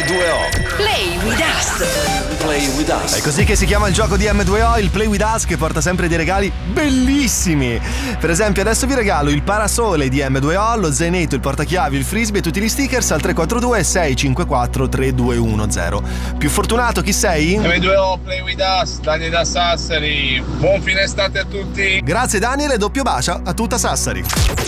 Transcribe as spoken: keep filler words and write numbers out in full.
due O. Play with us. Play with us. È così che si chiama il gioco di M due O, il Play with Us, che porta sempre dei regali bellissimi. Per esempio adesso vi regalo il parasole di M due O, lo zainetto, il portachiavi, il frisbee e tutti gli stickers al tre quattro due sei cinque quattro tre due uno zero. Più fortunato chi sei? M due O, Play with us, Dani da Sassari. Buon fine estate a tutti. Grazie Daniel e doppio bacia a tutta Sassari.